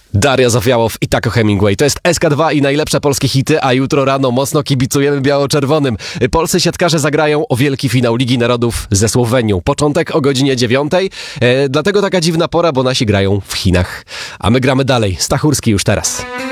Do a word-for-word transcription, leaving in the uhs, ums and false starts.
Daria Zawiałow i Taco Hemingway. To jest S K dwa i najlepsze polskie hity, a jutro rano mocno kibicujemy biało-czerwonym. Polscy siatkarze zagrają o wielki finał Ligi Narodów ze Słowenią. Początek o godzinie dziewiątej, e, dlatego taka dziwna pora, bo nasi grają w Chinach. A my gramy dalej. Stachurski już teraz.